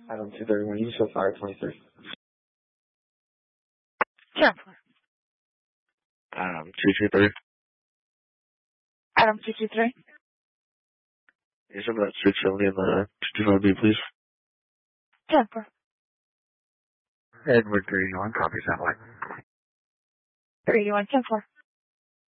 Adam 231, you show fire 23. Sure. Adam 223. Adam 223. You show that 670 in the 225B, please. Sure. Edward 381, copy satellite. 381, 10-4.